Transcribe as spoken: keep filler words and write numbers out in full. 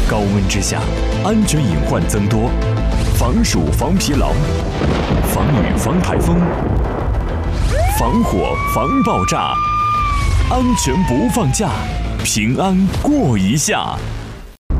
高温之下，安全隐患增多，防暑防疲劳，防雨防台风，防火防爆炸，安全不放假，平安过一下。